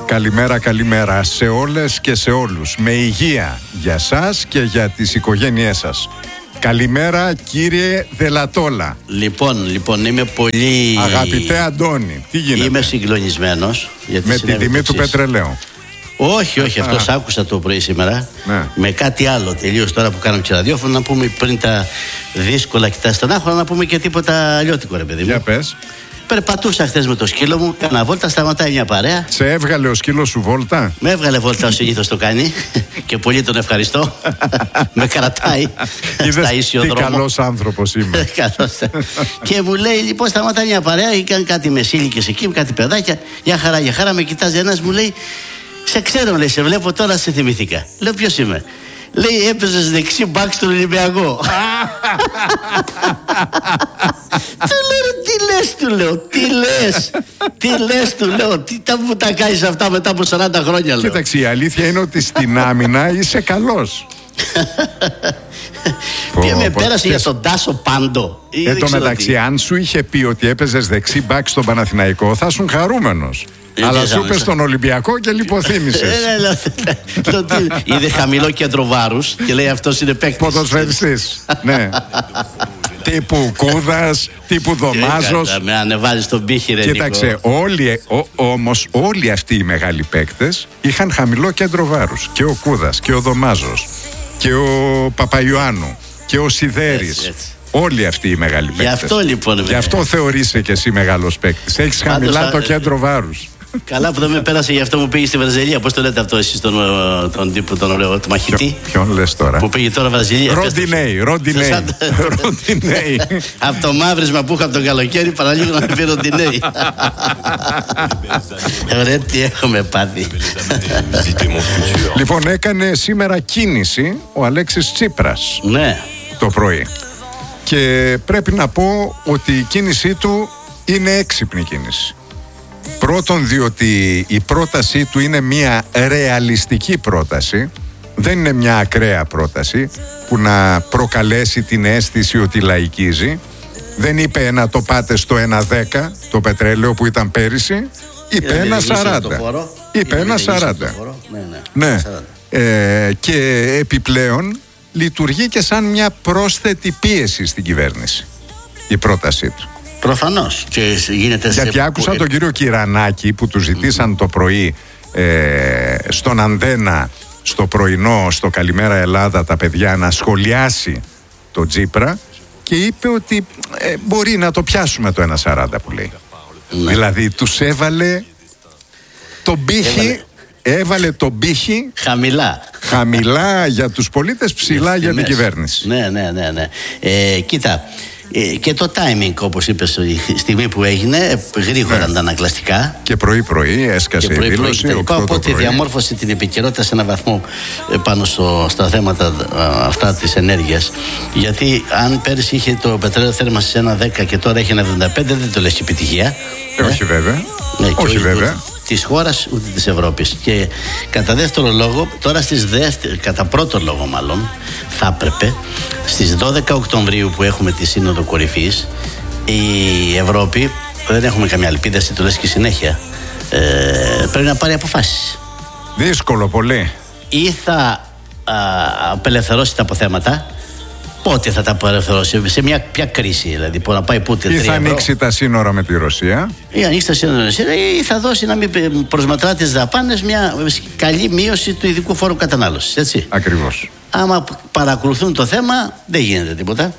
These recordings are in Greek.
Καλημέρα, καλημέρα σε όλες και σε όλους. Με υγεία για σας και για τις οικογένειές σας. Καλημέρα κύριε Δελατόλα. Λοιπόν, είμαι πολύ... Αγαπητέ Αντώνη, τι γίνεται? Είμαι συγκλονισμένος. Με την τιμή του πετρελαίου. Όχι, αυτός άκουσα το πρωί σήμερα. Ναι. Με κάτι άλλο τελείως τώρα που κάναμε και ραδιόφωνο. Να πούμε πριν τα δύσκολα και τα στενάχωρα, να πούμε και τίποτα αλλιώτικο, ρε παιδί μου. Για πες. Περπατούσα χθες με το σκύλο μου, κάνα βόλτα, σταματάει μια παρέα. Σε έβγαλε ο σκύλος σου βόλτα? Με έβγαλε βόλτα ως συνήθως το κάνει και πολύ τον ευχαριστώ. Με κρατάει στα ίσιο δρόμο. Τι καλός άνθρωπος είμαι. Και μου λέει λοιπόν σταματάει μια παρέα, είχαν κάτι μεσήλικες εκεί, κάτι παιδάκια. Για χαρά με κοιτάζει ένας, μου λέει σε ξέρω, λέει, σε βλέπω τώρα, σε θυμηθήκα. Λέω ποιος είμαι? Λέει έπαιζες δεξί μπακ στον Ολυμπιακό. Του λέω τι λες, του λέω, τι λες, του λέω, τι μου τα κάνεις αυτά μετά από 40 χρόνια, λέω. Κοίταξε, η αλήθεια είναι ότι στην άμυνα είσαι καλός. Και με πέρασε για τον Τάσο Πάντο. Εν τω μεταξύ, αν σου είχε πει ότι έπαιζες δεξί μπακ στον Παναθηναϊκό, θα ήσουν χαρούμενος. Αλλά σου είπε στον Ολυμπιακό και λιποθύμησες. Είδε χαμηλό κέντρο βάρους και λέει αυτός είναι παίκτης. Ποδοσφαιριστής. Ναι. Τύπου Κούδας, τύπου Δωμάζος. Με ανεβάζει στον πύχη, ρε. Κοίταξε, όμως όλοι αυτοί οι μεγάλοι παίκτες είχαν χαμηλό κέντρο βάρους. Και ο Κούδας και ο Δωμάζος και ο Παπαϊωάννου και ο Σιδέρης. Όλοι αυτοί οι μεγάλοι παίκτες. Γι' αυτό λοιπόν. Γι' αυτό θεωρείσαι και εσύ μεγάλος παίκτης. Έχεις χαμηλά το κέντρο βάρους. Καλά που δεν με πέρασε, γι' αυτό μου πήγε στη Βραζιλία. Πώς το λέτε αυτό εσείς τον τύπο, τον ωραίο, τον μαχητή? Ποιον λες τώρα? Που πήγε τώρα Βραζιλία. Ροντινέι. Από το μαύρισμα που είχα από τον καλοκαίρι, παραλίγο να πει Ροντινέι. Ρε τι έχουμε πάθει. Λοιπόν, έκανε σήμερα κίνηση ο Αλέξης Τσίπρας. Ναι. Το πρωί. Και πρέπει να πω ότι η κίνησή του είναι έξυπνη κίνηση. Πρώτον, διότι η πρότασή του είναι μια ρεαλιστική πρόταση. Δεν είναι μια ακραία πρόταση που να προκαλέσει την αίσθηση ότι λαϊκίζει. Δεν είπε να το πάτε στο 1,10 το πετρέλαιο που ήταν πέρυσι. Είπε 1,40. Είπε 1,40. Ναι. Και επιπλέον λειτουργεί και σαν μια πρόσθετη πίεση στην κυβέρνηση η πρότασή του. Προφανώς. Γιατί άκουσα τον κύριο Κυρανάκη που του ζητήσαν το πρωί στον Αντένα, στο πρωινό, στο Καλημέρα Ελλάδα, τα παιδιά να σχολιάσει το Τσίπρα και είπε ότι μπορεί να το πιάσουμε το 1,40 που λέει. Ναι. Δηλαδή τους έβαλε τον πύχη. Έβαλε τον πύχη χαμηλά για τους πολίτες, ψηλά για την κυβέρνηση. Ναι. Κοίτα, και το timing, όπως είπες, η στιγμή που έγινε, γρήγορα αντανακλαστικά. Και πρωί έσκασε η δήλωση. Οπότε διαμόρφωσε την επικαιρότητα σε έναν βαθμό πάνω στα θέματα αυτά της ενέργειας. Γιατί αν πέρυσι είχε το πετρέλαιο θέρμανση σε 1,10 και τώρα έχει 1,75, δεν το λες επιτυχία. Όχι βέβαια. Όχι βέβαια. Της χώρας ούτε της Ευρώπης. Και κατά δεύτερο λόγο, τώρα κατά πρώτο λόγο μάλλον, θα έπρεπε στις 12 Οκτωβρίου που έχουμε τη Σύνοδο Κορυφής, η Ευρώπη, δεν έχουμε καμιά ελπίδα, εσύ το λες και συνέχεια, πρέπει να πάρει αποφάσεις. Δύσκολο πολύ. Ή θα απελευθερώσει τα αποθέματα. Πότε θα τα απελευθερώσει, σε ποια κρίση, δηλαδή, που να πάει πούτε 3 ευρώ. Ή θα ανοίξει τα σύνορα με τη Ρωσία. Ή ανοίξει τα σύνορα με τη Ρωσία, ή θα δώσει, να μην προσμετρά τις δαπάνες, μια καλή μείωση του ειδικού φόρου κατανάλωσης. Έτσι. Ακριβώς. Άμα παρακολουθούν το θέμα, δεν γίνεται τίποτα.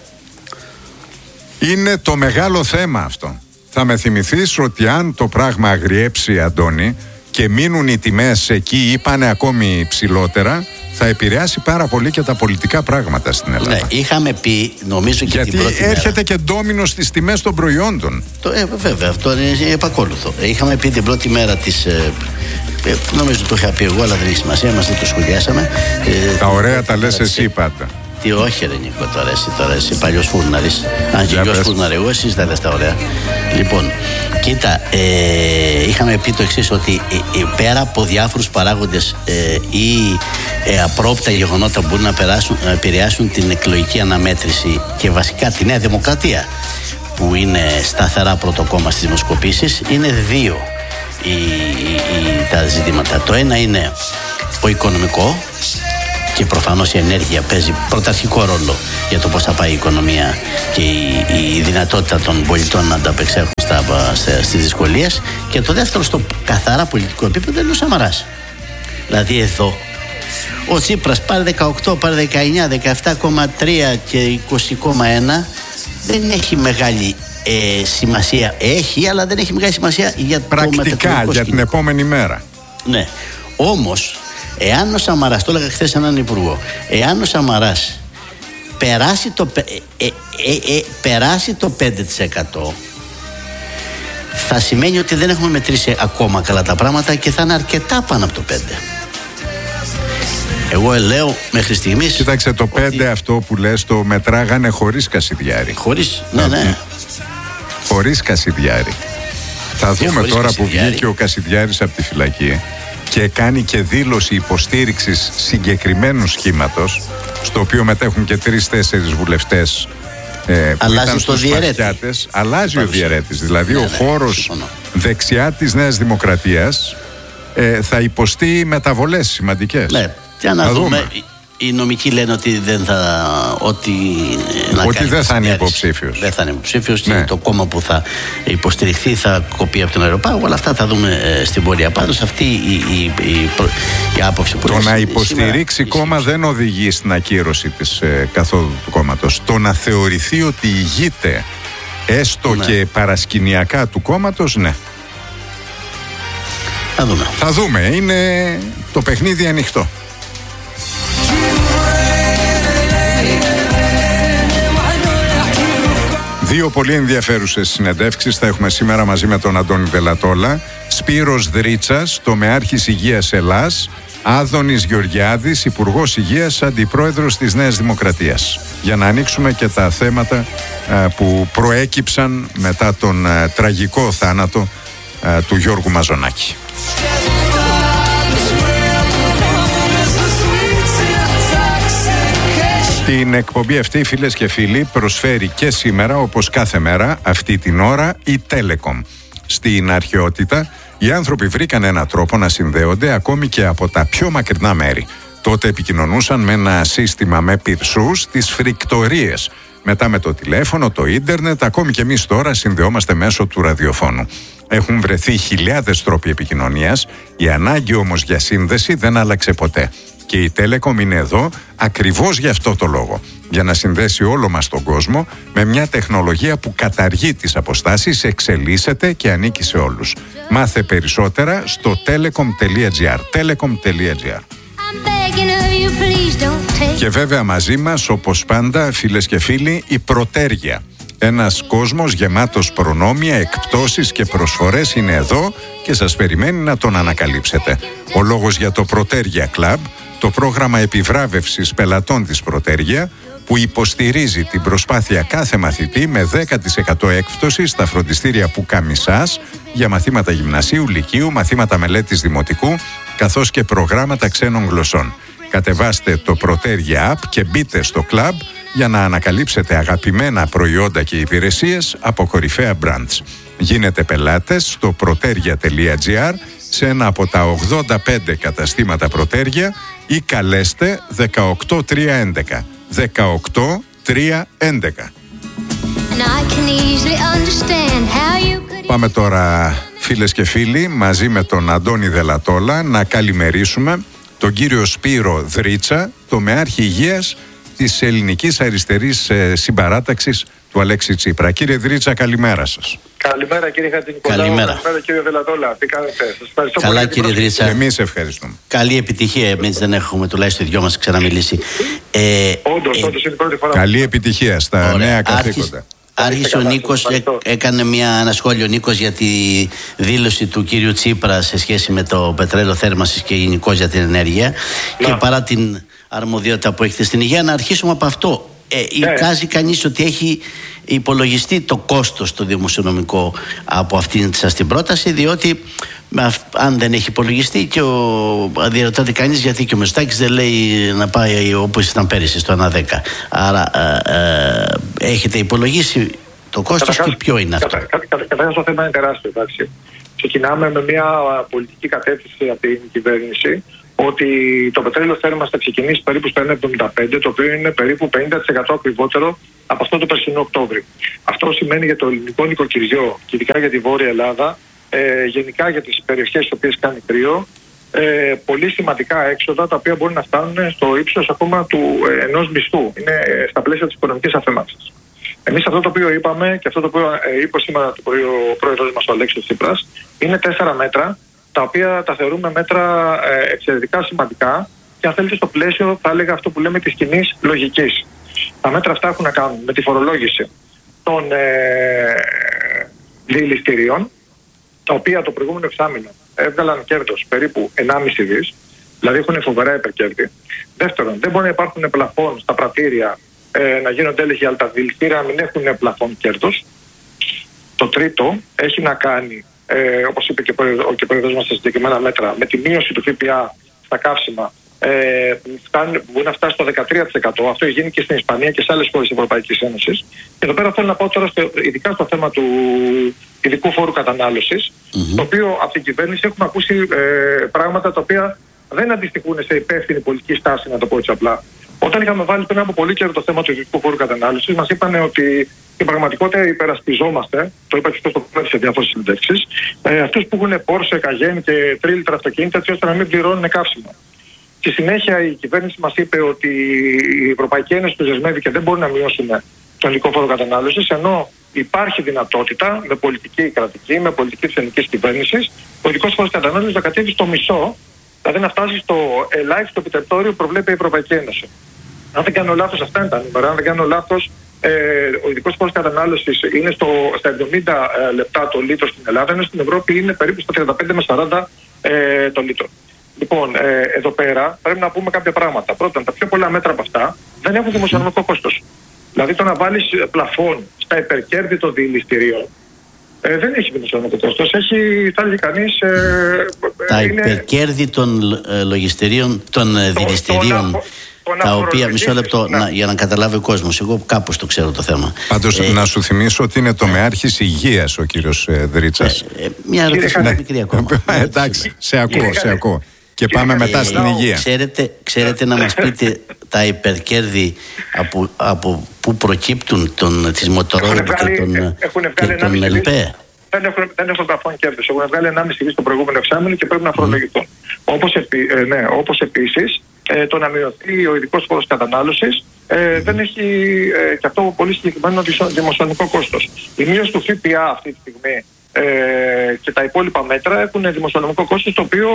Είναι το μεγάλο θέμα αυτό. Θα με θυμηθείς ότι αν το πράγμα αγριέψει, Αντώνη, και μείνουν οι τιμές εκεί ή πάνε ακόμη ψηλότερα, θα επηρεάσει πάρα πολύ και τα πολιτικά πράγματα στην Ελλάδα. Ναι, είχαμε πει, νομίζω και γιατί την πρώτη μέρα. έρχεται και ντόμινο στις τιμές των προϊόντων. Βέβαια, αυτό είναι επακόλουθο. Είχαμε πει την πρώτη μέρα της. Νομίζω το είχα πει εγώ, αλλά δεν έχει σημασία, μας δεν το σχολιάσαμε. Τα ωραία τα λες εσύ πάντα. Τι όχι ρε Νίκο, τώρα εσύ παλιός φούρναρης. Αν και γιος φούρναρη εγώ, εσείς τα λες τα ωραία. Λοιπόν, κοίτα, είχαμε πει το εξής, ότι πέρα από διάφορους παράγοντες ή απρόπτα γεγονότα που μπορούν να επηρεάσουν την εκλογική αναμέτρηση και βασικά τη Νέα Δημοκρατία, που είναι σταθερά πρώτο κόμμα στις δημοσκοπήσεις, είναι δύο. τα ζητήματα. Το ένα είναι ο οικονομικό, και προφανώς η ενέργεια παίζει πρωταρχικό ρόλο για το πώς θα πάει η οικονομία και η δυνατότητα των πολιτών να ανταπεξέλθουν στις δυσκολίες. Και το δεύτερο, στο καθαρά πολιτικό επίπεδο, είναι ο Σαμαράς. Δηλαδή εδώ ο Τσίπρας πάρε 18, πάρε 19, 17,3 και 20,1, δεν έχει μεγάλη σημασία. Έχει, αλλά δεν έχει μεγάλη σημασία για πρακτικά για την επόμενη μέρα. Ναι. Όμως, εάν ο Σαμαράς, το έλεγα χθες έναν υπουργό, εάν ο Σαμαράς περάσει το 5%, θα σημαίνει ότι δεν έχουμε μετρήσει ακόμα καλά τα πράγματα και θα είναι αρκετά πάνω από το 5%. Εγώ λέω μέχρι στιγμής. Κοίταξε, το 5 αυτό που λες το μετράγανε χωρίς Κασιδιάρη. Χωρίς, ναι. Χωρίς Κασιδιάρη. Θα δούμε τώρα που βγήκε ο Κασιδιάρης από τη φυλακή και κάνει και δήλωση υποστήριξης συγκεκριμένου σχήματος, στο οποίο μετέχουν και 3-4 βουλευτές που αλλάζει ήταν στους Σπαρτιάτες. Αλλάζει ο διαιρέτης. Δηλαδή ο χώρος δεξιά της Νέας Δημοκρατίας θα υποστεί μεταβολές σημαντικές. Ναι, για να δούμε. Οι νομικοί λένε ότι δεν θα. Ότι δεν θα είναι υποψήφιος. Δεν θα είναι υποψήφιος, και το κόμμα που θα υποστηριχθεί θα κοπεί από τον αεροπάγο. Αλλά αυτά θα δούμε στην πορεία. Πάντως αυτή η άποψη που το να υποστηρίξει κόμμα δεν οδηγεί στην ακύρωση της καθόδου του κόμματος. Το να θεωρηθεί ότι ηγείται έστω και παρασκηνιακά του κόμματος, ναι. Θα δούμε. Είναι το παιχνίδι ανοιχτό. Δύο πολύ ενδιαφέρουσες συνεντεύξεις θα έχουμε σήμερα μαζί με τον Αντώνη Δελατόλα. Σπύρος Δρίτσας, τομεάρχης Υγείας Ελλάς. Άδωνης Γεωργιάδης, Υπουργός Υγείας, Αντιπρόεδρος της Νέας Δημοκρατίας. Για να ανοίξουμε και τα θέματα που προέκυψαν μετά τον τραγικό θάνατο του Γιώργου Μαζονάκη. Την εκπομπή αυτή, φίλες και φίλοι, προσφέρει και σήμερα, όπως κάθε μέρα, αυτή την ώρα, η Telecom. Στην αρχαιότητα, οι άνθρωποι βρήκαν έναν τρόπο να συνδέονται ακόμη και από τα πιο μακρινά μέρη. Τότε επικοινωνούσαν με ένα σύστημα με πυρσούς, τις φρικτορίες. Μετά με το τηλέφωνο, το ίντερνετ, ακόμη και εμείς τώρα συνδεόμαστε μέσω του ραδιοφώνου. Έχουν βρεθεί χιλιάδες τρόποι επικοινωνίας, η ανάγκη όμως για σύνδεση δεν άλλαξε ποτέ. Και η Telecom είναι εδώ ακριβώς για αυτό το λόγο. Για να συνδέσει όλο μας τον κόσμο με μια τεχνολογία που καταργεί τις αποστάσεις, εξελίσσεται και ανήκει σε όλους. Μάθε περισσότερα στο telecom.gr. Telecom.gr. Και βέβαια μαζί μας, όπως πάντα, φίλες και φίλοι, η Προτέργεια. Ένας κόσμος γεμάτος προνόμια, εκπτώσεις και προσφορές είναι εδώ και σας περιμένει να τον ανακαλύψετε. Ο λόγος για το Προτέργεια Club, το πρόγραμμα επιβράβευσης πελατών της Προτέργεια, που υποστηρίζει την προσπάθεια κάθε μαθητή με 10% έκπτωση στα φροντιστήρια Πουκαμισάς για μαθήματα γυμνασίου, λυκείου, μαθήματα μελέτης δημοτικού, καθώς και προγράμματα ξένων γλωσσών. Κατεβάστε το Προτέργεια App και μπείτε στο club για να ανακαλύψετε αγαπημένα προϊόντα και υπηρεσίες από κορυφαία brands. Γίνετε πελάτες στο protergia.gr σε ένα από τα 85 καταστήματα Προτέργεια ή καλέστε 18311. 18311. Πάμε τώρα, φίλες και φίλοι, μαζί με τον Αντώνη Δελατόλα να καλημερίσουμε τον κύριο Σπύρο Δρίτσα, τομεάρχη Υγείας της Ελληνικής Αριστερής Συμπαράταξης του Αλέξη Τσίπρα. Κύριε Δρίτσα, καλημέρα σας. Καλημέρα κύριε Χατζηνικολάου. Καλημέρα Κύριε Δελατόλα. Τι κάνετε? Σας ευχαριστώ. Καλά πολύ, κύριε Δρίτσα. Εμείς ευχαριστούμε. Καλή επιτυχία. Εμείς δεν έχουμε τουλάχιστον οι δυο μας ξαναμιλήσει. Όντως είναι η πρώτη φορά. Καλή επιτυχία στα νέα καθήκοντα. Άρχισε ο Νίκος, έκανε ένα σχόλιο Νίκος για τη δήλωση του κύριου Τσίπρα σε σχέση με το πετρέλαιο θέρμανσης και γενικώς για την ενέργεια. Και παρά την αρμοδιότητα που έχετε στην υγεία, να αρχίσουμε από αυτό. Εικάζει κανείς ότι έχει υπολογιστεί το κόστος το δημοσιονομικό από αυτήν σας την πρόταση, διότι αν δεν έχει υπολογιστεί, και διαρωτάται κανείς γιατί και ο Μητσοτάκης δεν λέει να πάει όπως ήταν πέρυσι στο 1,10. Άρα έχετε υπολογίσει το κόστος και ποιο είναι αυτό? Καταρχάς το θέμα είναι τεράστιο, εντάξει. ξεκινάμε με μια πολιτική κατεύθυνση από την κυβέρνηση ότι το πετρέλαιο θέρμανσης θα ξεκινήσει περίπου στο 1,75, το οποίο είναι περίπου 50% ακριβότερο από αυτό το περσινό Οκτώβριο. Αυτό σημαίνει για το ελληνικό νοικοκυριό και ειδικά για τη Βόρεια Ελλάδα, γενικά για τις περιοχές στις οποίες κάνει κρύο, πολύ σημαντικά έξοδα τα οποία μπορεί να φτάνουν στο ύψος ακόμα του ενός μισθού. Είναι στα πλαίσια της οικονομικής αφέμαξης. Εμείς αυτό το οποίο είπαμε και αυτό το οποίο είπε σήμερα ο πρόεδρος μας ο Αλέξης Τσίπρας είναι 4 μέτρα τα οποία τα θεωρούμε μέτρα εξαιρετικά σημαντικά και αν θέλετε στο πλαίσιο θα έλεγα αυτό που λέμε της κοινής λογικής. Τα μέτρα αυτά έχουν να κάνουν με τη φορολόγηση των διελιστηρίων, τα οποία το προηγούμενο εξάμηνο έβγαλαν κέρδος περίπου 1,5 δις, δηλαδή έχουν φοβερά υπερκέρδη. Δεύτερον, δεν μπορεί να υπάρχουν πλαφόν στα πρατήρια να γίνονται έλεγχοι, αλλά τα διελιστήρια μην έχουν πλαφόν κέρδος. Το τρίτο έχει να κάνει, όπως είπε και ο πρόεδρος μας στα συγκεκριμένα μέτρα, με τη μείωση του ΦΠΑ στα καύσιμα μπορεί να φτάσει στο 13%. Αυτό γίνει και στην Ισπανία και σε άλλες χώρες της Ευρωπαϊκής Ένωσης. Και εδώ πέρα θέλω να πω τώρα ειδικά στο θέμα του ειδικού φόρου κατανάλωσης, το οποίο από την κυβέρνηση έχουμε ακούσει πράγματα τα οποία δεν αντιστοιχούν σε υπεύθυνη πολιτική στάση, να το πω έτσι απλά. Όταν είχαμε βάλει πριν από πολύ καιρό το θέμα του ειδικού φόρου κατανάλωσης, μας είπαν ότι στην πραγματικότητα υπερασπιζόμαστε, το είπα και αυτό το πούμε σε διάφορες συνεντεύξεις, αυτούς που έχουν Porsche, Cayenne και τρίλιτρα αυτοκίνητα, έτσι ώστε να μην πληρώνουν καύσιμο. Στη συνέχεια η κυβέρνηση μας είπε ότι η Ευρωπαϊκή Ένωση τους δεσμεύει και δεν μπορεί να μειώσουν τον ειδικό φόρο κατανάλωσης, ενώ υπάρχει δυνατότητα με πολιτική κρατική, με πολιτική της ελληνικής κυβέρνησης, ο ειδικός φόρος κατανάλωσης να κατέβει στο μισό, δηλαδή να φτάσει στο ελάχιστο επιτρεπτόριο που προβλέπει η Ευρωπαϊκή Ένωση. Αν δεν κάνω λάθος, αυτά είναι τα νούμερα. Αν δεν κάνω λάθος, ο ειδικός φόρος κατανάλωσης είναι στα 70 λεπτά το λίτρο στην Ελλάδα, ενώ στην Ευρώπη είναι περίπου στα 35 με 40 το λίτρο. Λοιπόν, εδώ πέρα πρέπει να πούμε κάποια πράγματα. Πρώτον, τα πιο πολλά μέτρα από αυτά δεν έχουν δημοσιονομικό κόστος. Δηλαδή το να βάλεις πλαφόν στα υπερκέρδη των διελιστηρίων δεν έχει δημοσιονομικό κόστος. Έχει, θα έλεγε κανείς... τα υπερκέρδη των λογιστηρίων, των διελιστηρίων, τα οποία, μισό λεπτό, για να καταλάβει ο κόσμος, εγώ κάπως το ξέρω το θέμα. Πάντως να σου θυμίσω ότι είναι τομεάρχης υγείας ο κύριος Δρίτσας. Μια ερώτηση μικρή ακόμα. Εντάξει, σε ακούω. Και πάμε μετά στην υγεία. Ξέρετε να μας πείτε τα υπερκέρδη από πού προκύπτουν της Μοτορόλα και των ΕΛΠΕ. Δεν έχουν πλαφόν κέρδος. Έχουν βγάλει 1,5 δις το προηγούμενο εξάμηνο και πρέπει να φορολογηθούν. Όπως επίσης το να μειωθεί ο ειδικός φόρος κατανάλωσης δεν έχει και αυτό πολύ συγκεκριμένο δημοσιονομικό κόστος. Η μείωση του ΦΠΑ αυτή τη στιγμή και τα υπόλοιπα μέτρα έχουν δημοσιονομικό κόστος, το οποίο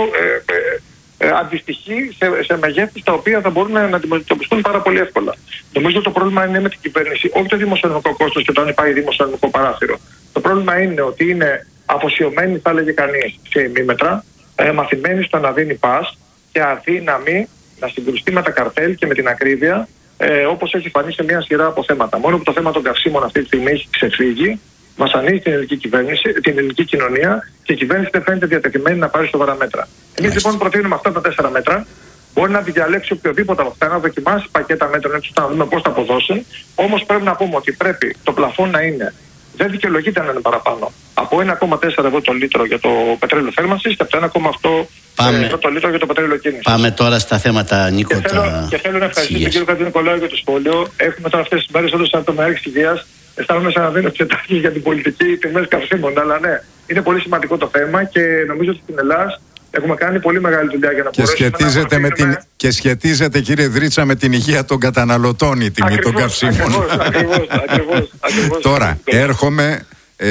αντιστοιχεί σε μεγέθη τα οποία θα μπορούν να αντιμετωπιστούν πάρα πολύ εύκολα. Νομίζω το πρόβλημα είναι με την κυβέρνηση, όχι το δημοσιονομικό κόστος και όταν υπάρχει δημοσιονομικό παράθυρο. Το πρόβλημα είναι ότι είναι αφοσιωμένοι, θα έλεγε κανείς, σε ημίμετρα, μαθημένοι στο να δίνει πας και αδύναμοι να συγκρουστεί με τα καρτέλ και με την ακρίβεια, όπως έχει φανεί σε μια σειρά από θέματα. Μόνο που το θέμα των καυσίμων αυτή τη στιγμή έχει ξεφύγει, βασανίζει την ελληνική κυβέρνηση, την ελληνική κοινωνία και η κυβέρνηση δεν φαίνεται διατεθειμένη να πάρει σοβαρά μέτρα. Εμείς λοιπόν προτείνουμε αυτά τα 4 μέτρα. Μπορεί να διαλέξει οποιοδήποτε από αυτά, να δοκιμάσει πακέτα μέτρων έτσι ώστε να δούμε πώς θα αποδώσουν. Όμως πρέπει να πούμε ότι πρέπει το πλαφόν να είναι, δεν δικαιολογείται να είναι παραπάνω από 1,4 ευρώ το λίτρο για το πετρέλαιο θέρμανσης και από το 1,8 ευρώ το λίτρο για το πετρέλαιο κίνησης. Πάμε τώρα στα θέματα, Νίκο. Και θέλω να ευχαριστήσω τον κύριο Κατζηνικολάου για το σχόλιο. Έχουμε τώρα αυτές τις μέρες όντως σαν τομεάρχης υγείας. Αισθάνομαι σαν να δίνω εξετάσεις για την πολιτική τιμές καυσίμων. Αλλά ναι, είναι πολύ σημαντικό το θέμα και νομίζω ότι στην Ελλάδα έχουμε κάνει πολύ μεγάλη δουλειά για να μπορέσουμε και σχετίζεται, κύριε Δρίτσα, με την υγεία των καταναλωτών η τιμή των καυσίμων. Ακριβώς. Τώρα, έρχομαι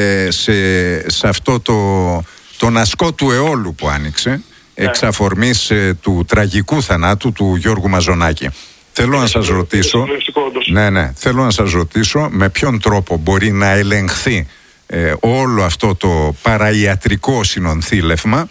σε αυτό τον ασκό του αιώλου που άνοιξε, εξ αφορμής του τραγικού θανάτου του Γιώργου Μαζονάκη. Θέλω να σας ρωτήσω, θέλω να σας ρωτήσω με ποιον τρόπο μπορεί να ελεγχθεί όλο αυτό το παραϊατρικό συνονθήλευμα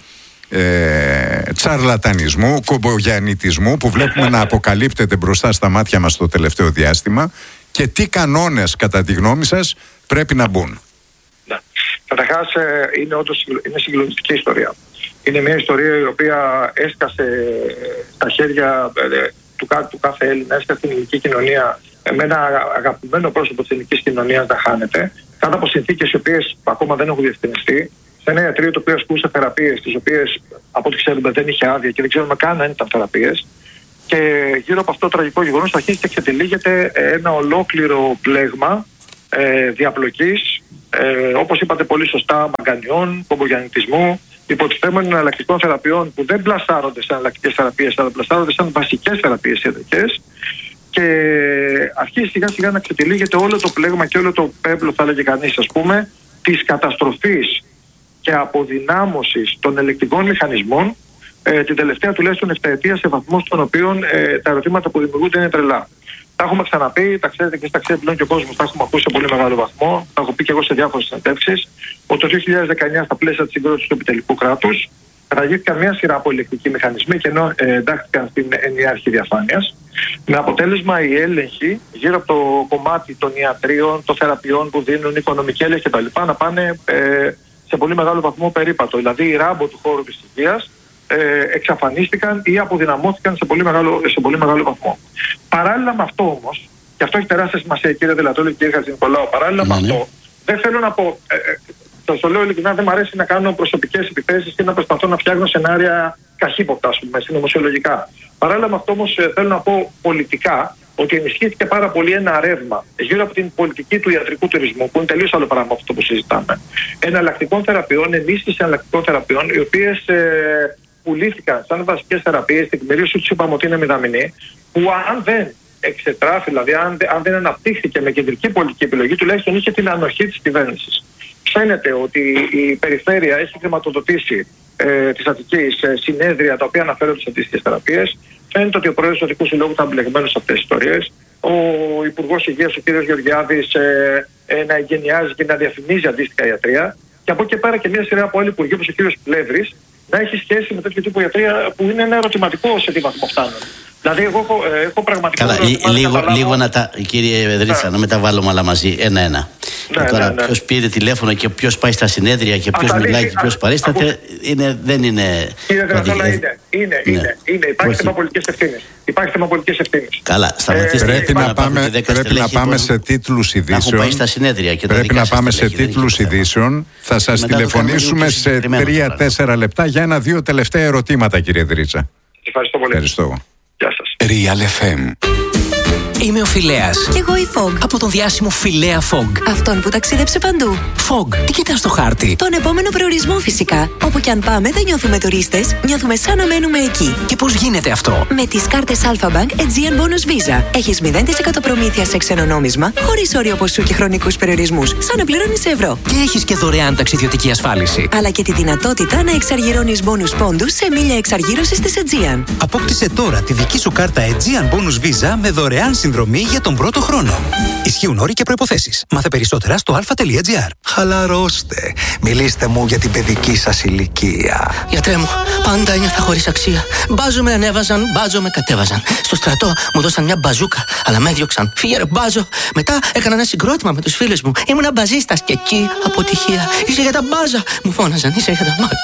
τσαρλατανισμού, κομπογιανιτισμού που βλέπουμε να αποκαλύπτεται μπροστά στα μάτια μας το τελευταίο διάστημα και τι κανόνες κατά τη γνώμη σας πρέπει να μπουν? Καταρχάς είναι συγκλονιστική ιστορία. Είναι μια ιστορία η οποία έσκασε στα χέρια του κάθε Έλληνα, έσκασε στην ελληνική κοινωνία με ένα αγαπημένο πρόσωπο της ελληνικής κοινωνίας να χάνεται κάτω από συνθήκες οι οποίες ακόμα δεν έχουν διευκρινιστεί, σε ένα ιατρείο το οποίο ασκούσε θεραπείες, τις οποίες από ό,τι ξέρουμε δεν είχε άδεια και δεν ξέρουμε καν αν ήταν θεραπείες. Και γύρω από αυτό το τραγικό γεγονός αρχίζει και εξετυλίγεται ένα ολόκληρο πλέγμα διαπλοκής, όπως είπατε πολύ σωστά, μαγκανιών, κομπογιαννητισμού, υποτιθέμενων εναλλακτικών θεραπείων που δεν πλασάρονται σαν εναλλακτικές θεραπείες, αλλά πλασάρονται σαν βασικές θεραπείες ιατρικές. Και αρχίζει σιγά σιγά να ξετυλίγεται όλο το πλέγμα και όλο το πέπλο, θα έλεγε κανείς, ας πούμε, της καταστροφής και αποδυνάμωσης των ελεκτικών μηχανισμών την τελευταία τουλάχιστον 7 ετία, σε βαθμό στον οποίο τα ερωτήματα που δημιουργούνται είναι τρελά. Τα έχουμε ξαναπεί, τα ξέρετε και στα ξέρει πλέον και ο κόσμος, τα έχουμε ακούσει σε πολύ μεγάλο βαθμό. Τα έχω πει και εγώ σε διάφορες συνεντεύξεις, ότι το 2019 στα πλαίσια της συγκρότησης του επιτελικού κράτους καταργήθηκαν μια σειρά από ελεκτικοί μηχανισμοί και εντάχθηκαν στην ενιαία αρχή διαφάνειας. Με αποτέλεσμα οι έλεγχοι γύρω από το κομμάτι των ιατρίων, των θεραπείων που δίνουν, οικονομική έλεγχη κτλ. Να πάνε σε πολύ μεγάλο βαθμό περίπατο. Δηλαδή οι ράμπο του χώρου της υγείας εξαφανίστηκαν ή αποδυναμώθηκαν σε πολύ μεγάλο βαθμό. Παράλληλα με αυτό όμως, και αυτό έχει τεράστια σημασία, κύριε Δελατόλη και κύριε Χατζηνικολάου, παράλληλα με αυτό, δεν θέλω να πω, το λέω ειλικρινά, δεν μου αρέσει να κάνω προσωπικές επιθέσεις και να προσπαθώ να φτιάχνω σενάρια καχύποπτα, ας πούμε, συνωμοσιολογικά. Παράλληλα με αυτό όμως θέλω να πω πολιτικά ότι ενισχύθηκε πάρα πολύ ένα ρεύμα γύρω από την πολιτική του ιατρικού τουρισμού, που είναι τελείως άλλο πράγμα από αυτό που συζητάμε. Εναλλακτικών θεραπείων, ενίσχυση εναλλακτικών θεραπείων, οι οποίες πουλήθηκαν σαν βασικές θεραπείες, την τεκμηρίωση του είπαμε ότι είναι μηδαμινή, που αν δεν εξετράφει, δηλαδή αν δεν αναπτύχθηκε με κεντρική πολιτική επιλογή, τουλάχιστον είχε την ανοχή της κυβέρνησης. Φαίνεται ότι η περιφέρεια έχει χρηματοδοτήσει της Αττικής συνέδρια τα οποία αναφέρονται σε αντίστοιχες θεραπείες. Φαίνεται ότι ο πρόεδρος του Αττικού Συλλόγου ήταν μπλεγμένος σε αυτές τις ιστορίες. Ο Υπουργός Υγείας, ο κ. Γεωργιάδης, να εγκαινιάζει και να διαφημίζει αντίστοιχα ιατρία. Και από εκεί πέρα και μια σειρά από άλλοι υπουργοί, όπως ο κ. Πλεύρης, να έχει σχέση με τέτοιο τύπο ιατρία που είναι ένα ερωτηματικό σε τι βαθμό φτάνουν. Δηλαδή, εγώ έχω πραγματικά. Καλά, λίγο να τα. Κύριε Βεδρίτσα, να μεταβάλουμε όλα μαζί ένα-ένα. Τώρα, ποιος πήρε τηλέφωνο και ποιος πάει στα συνέδρια και ποιος μιλάει και ποιος παρίσταται, δεν είναι. Κύριε Δελατόλα, είναι. Υπάρχει θέμα πολιτικής ευθύνης. Καλά, σταματήστε. Πρέπει να πάμε σε τίτλους ειδήσεων. Πάει στα συνέδρια και πρέπει να πάμε σε τίτλους ειδήσεων. Θα σας τηλεφωνήσουμε σε 3-4 λεπτά για 1-2 τελευταία ερωτήματα, κύριε Δρίτσα. Ευχαριστώ πολύ. Ευχαριστώ. Γεια σας. Real FM. Είμαι ο Φιλέας. Κι εγώ η Fog. Από τον διάσημο Φιλέα Fog. Αυτόν που ταξίδεψε παντού. Fog, τι κοιτάς στο χάρτη? Τον επόμενο προορισμό φυσικά. Όπου κι αν πάμε δεν νιώθουμε τουρίστες, νιώθουμε σαν να μένουμε εκεί. Και πώς γίνεται αυτό? Με τις κάρτες Alpha Bank Aegean Bonus Visa. Έχεις 0% προμήθεια σε ξένο νόμισμα, χωρίς όριο ποσού και χρονικούς περιορισμούς, σαν να πληρώνεις σε ευρώ. Και έχεις και δωρεάν ταξιδιωτική ασφάλιση. Αλλά και τη δυνατότητα να εξαργυρώνεις bonus πόντους σε μίλια εξαργύρωσης της Aegean. Απόκτησε τώρα τη δική σου κάρτα Aegean Bonus Visa με δωρεάν συνδρομή για τον πρώτο χρόνο. Ισχύουν όροι και προϋποθέσεις. Μάθε περισσότερα στο alpha.gr. Χαλαρώστε. Μιλήστε μου για την παιδική σας ηλικία. Γιατρέ μου, πάντα ένιωθα χωρίς αξία. Μπάζο με ανέβαζαν, μπάζο με κατέβαζαν. Στο στρατό μου δώσαν μια μπαζούκα, αλλά με έδιωξαν. Φύγε ρε μπάζο. Μετά έκανα ένα συγκρότημα με τους φίλους μου. Ήμουνα μπαζίστας και εκεί αποτυχία. Είσαι για τα μπάζα. Μου φώναζαν, είσαι για τα μπάζα.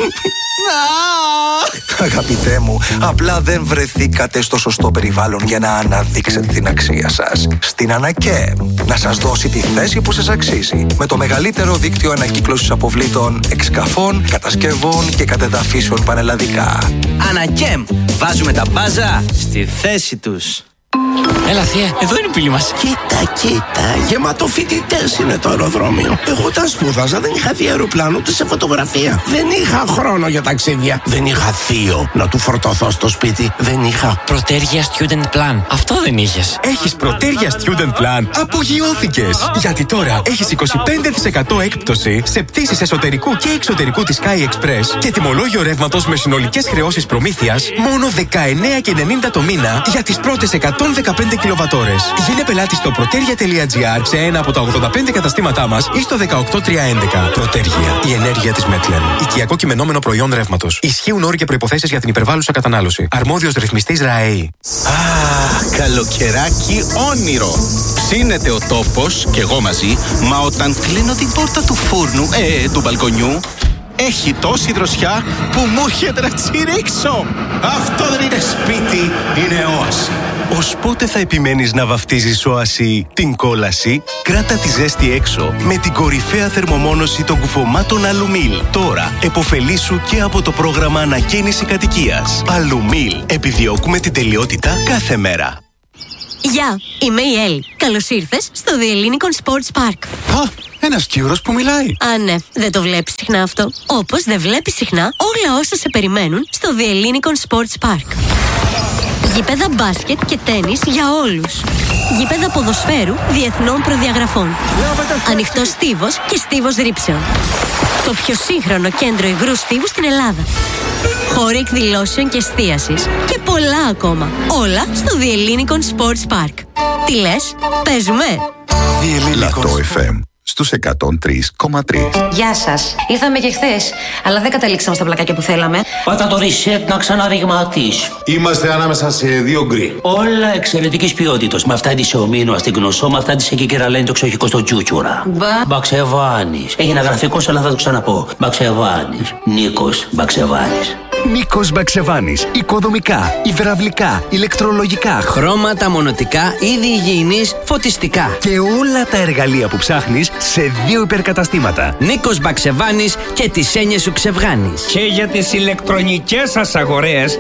Αγαπητέ μου, απλά δεν βρεθήκατε στο σωστό περιβάλλον για να αναδείξετε την αξία σας. Στην Ανακέμ να σας δώσει τη θέση που σας αξίζει. Με το μεγαλύτερο δίκτυο ανακύκλωσης αποβλήτων, εξκαφών, κατασκευών και κατεδαφίσεων πανελλαδικά. Ανακέμ, βάζουμε τα μπάζα στη θέση τους. Έλα θεία, εδώ είναι η πύλη μας. Κοίτα, γεμάτο φοιτητές είναι το αεροδρόμιο. Εγώ όταν σπούδαζα δεν είχα δει αεροπλάνο ούτε σε φωτογραφία. Δεν είχα χρόνο για ταξίδια. Δεν είχα θείο να του φορτωθώ στο σπίτι. Δεν είχα Πρωτέργεια Student Plan. Αυτό δεν είχες. Έχεις Πρωτέργεια Student Plan. Απογειώθηκες. Γιατί τώρα έχεις 25% έκπτωση σε πτήσεις εσωτερικού και εξωτερικού της Sky Express και τιμολόγιο ρεύματος με συνολικές χρεώσεις προμήθειας μόνο 19,90 το μήνα για τις πρώτες 115 κιλοβατόρες. Γίνε πελάτη στο proteria.gr σε ένα από τα 85 καταστήματά μας ή στο 18311. Πρωτέργεια. Η ενέργεια της Μέτλεν. Οικιακό κειμενόμενο προϊόν ρεύματος. Ισχύουν όροι και προϋποθέσεις για την υπερβάλλουσα κατανάλωση. Αρμόδιος ρυθμιστής ΡΑΕΗ. Καλοκαιράκι όνειρο. Ψήνεται ο τόπος και εγώ μαζί, μα όταν κλείνω την πόρτα του φούρνου, του μπαλκονιού, έχει τόση δροσιά που μου έρχεται να τσιρίξω. Αυτό δεν είναι σπίτι, είναι όαση. Ως πότε θα επιμένεις να βαφτίζεις όαση την κόλαση? Κράτα τη ζέστη έξω με την κορυφαία θερμομόνωση των κουφωμάτων Αλουμίλ. Τώρα επωφελήσου και από το πρόγραμμα ανακαίνιση κατοικίας. Αλουμίλ. Επιδιώκουμε την τελειότητα κάθε μέρα. Γεια, είμαι η Έλλη. Καλώς ήρθες στο The Ellinikon Sports Park. Α, ένας Κύρος που μιλάει. Α, ναι, δεν το βλέπεις συχνά αυτό. Όπως δεν βλέπεις συχνά όλα όσα σε περιμένουν στο The Ellinikon Sports Park. Γήπεδα μπάσκετ και τένις για όλους. Γήπεδα ποδοσφαίρου διεθνών προδιαγραφών. Ανοιχτός στίβος και στίβος ρήψεων. Το πιο σύγχρονο κέντρο υγρού στίβου στην Ελλάδα. Χώροι εκδηλώσεων και εστίασης. Και πολλά ακόμα. Όλα στο The Ellinikon Sports Park. Τι λες, παίζουμε? Λατό FM στους 103,3. Γεια σας. Ήρθαμε και χθες, αλλά δεν καταλήξαμε στα πλακάκια που θέλαμε. Πάτα το reset να ξαναρριγματίσει. Είμαστε ανάμεσα σε δύο γκρι. Όλα εξαιρετικής ποιότητας. Με αυτά της ομίνου στην Γνωσό, με αυτά της εκεί και ραλένει το ξοχικό στο Τσούτσουρα. Μπαξεβάνης. Έγινε γραφικός, αλλά θα το ξαναπώ. Μπαξεβάνης. Νίκος Μπαξεβάνης. Νίκος Μπαξεβάνης. Οικοδομικά, υδραυλικά, ηλεκτρολογικά, χρώματα, μονοτικά, είδη υγιεινής, φωτιστικά. Και όλα τα εργαλεία που ψάχνεις σε 2 υπερκαταστήματα. Νίκος Μπαξεβάνης και τις έννοιες σου ξεβγάνεις. Και για τις ηλεκτρονικές σας αγορές,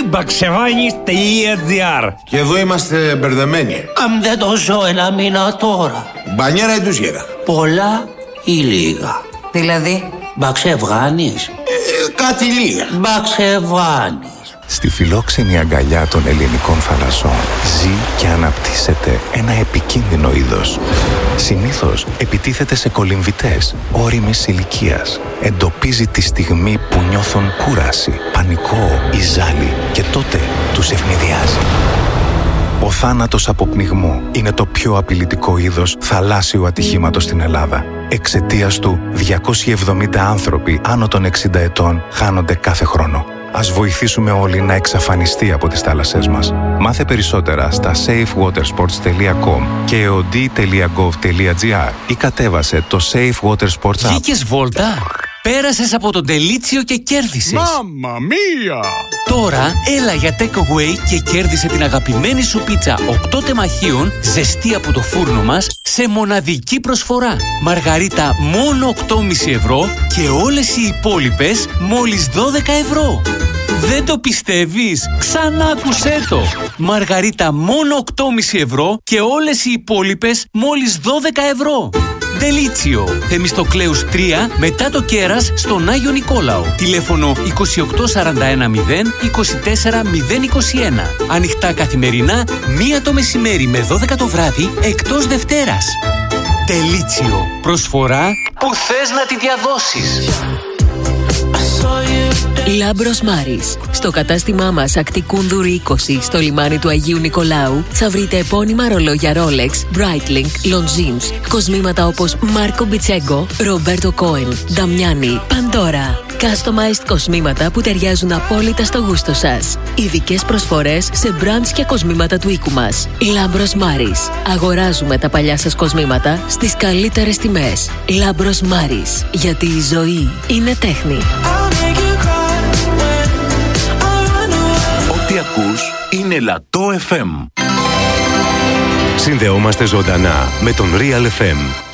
nibaksevanis.gr. Και εδώ είμαστε μπερδεμένοι. Αν δεν το ζω ένα μήνα τώρα. Μπανιέρα ή τουζιέρα? Πολλά ή λίγα? Δηλαδή? Μπαξεβάνης. Κάτι λίγα. Μπαξεβάνης. Στη φιλόξενη αγκαλιά των ελληνικών θαλασσών ζει και αναπτύσσεται ένα επικίνδυνο είδος. Συνήθως επιτίθεται σε κολυμβητές ώριμης ηλικίας. Εντοπίζει τη στιγμή που νιώθουν κούραση, πανικό ή ζάλι και τότε τους ευνηδιάζει. Ο θάνατος από πνιγμό είναι το πιο απειλητικό είδος θαλάσσιου ατυχήματος στην Ελλάδα. Εξαιτίας του, 270 άνθρωποι άνω των 60 ετών χάνονται κάθε χρόνο. Ας βοηθήσουμε όλοι να εξαφανιστεί από τις θάλασσές μας. Μάθε περισσότερα στα safewatersports.com και eod.gov.gr ή κατέβασε το Safe Water Sports App. Βγήκες βόλτα? Πέρασες από τον Τελίτσιο και κέρδισες. Μάμμα μία! Τώρα έλα για takeaway και κέρδισε την αγαπημένη σου πίτσα 8 τεμαχίων ζεστή από το φούρνο μας σε μοναδική προσφορά. Μαργαρίτα μόνο 8,5 ευρώ και όλες οι υπόλοιπες μόλις 12 ευρώ. Δεν το πιστεύεις? Ξανά άκουσέ το! Μαργαρίτα μόνο 8,5 ευρώ και όλες οι υπόλοιπες μόλις 12 ευρώ. Τελίτσιο, Θεμιστοκλέους 3, μετά το Κέρας, στον Άγιο Νικόλαο. Τηλέφωνο 28410 24021. Ανοιχτά καθημερινά, 1 το μεσημέρι με 12 το βράδυ, εκτός Δευτέρας. Τελίτσιο, προσφορά που θες να τη διαδώσεις. Λάμπρος Μάρης. Στο κατάστημά μας Ακτικούνδουρου 20 στο λιμάνι του Αγίου Νικολάου θα βρείτε επώνυμα ρολόγια Rolex, Breitling, Longines, κοσμήματα όπως Μάρκο Μπιτσέγκο, Ρομπέρτο Κόεν, Νταμιάνι, Παντόρα. Customized κοσμήματα που ταιριάζουν απόλυτα στο γούστο σας. Ειδικές προσφορές σε brands και κοσμήματα του οίκου μας. Λάμπρος Μάρης. Αγοράζουμε τα παλιά σας κοσμήματα στις καλύτερες τιμές. Λάμπρος Μάρης. Γιατί η ζωή είναι τέχνη. Ό,τι ακούς είναι Λατό FM. Συνδεόμαστε ζωντανά με τον Real FM.